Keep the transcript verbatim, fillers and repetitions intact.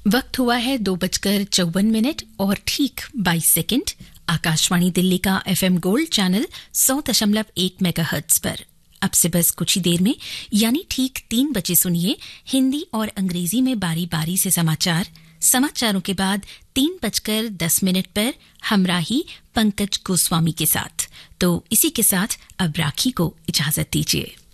वक्त हुआ है दो बजकर चौवन मिनट और ठीक बाईस सेकंड। आकाशवाणी दिल्ली का एफएम गोल्ड चैनल सौ दशमलव एक मेगाहर्ट्ज पर अब से बस कुछ ही देर में यानी ठीक तीन बजे सुनिए हिंदी और अंग्रेजी में बारी बारी से समाचार। समाचारों के बाद तीन बजकर दस मिनट पर हमराही पंकज गोस्वामी के साथ। तो इसी के साथ अब राखी को इजाजत दीजिए।